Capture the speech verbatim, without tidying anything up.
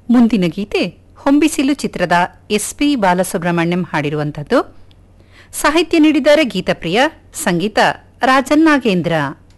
ಮುಂದಿನ ಗೀತೆ ಹೊಂಬಿಸಿಲು ಚಿತ್ರದ S P Balasubrahmanyam ಹಾಡಿರುವಂಥದ್ದು. ಸಾಹಿತ್ಯ ನೀಡಿದ್ದಾರೆ ಗೀತಪ್ರಿಯ, ಸಂಗೀತ ರಾಜನ್ ನಾಗೇಂದ್ರ.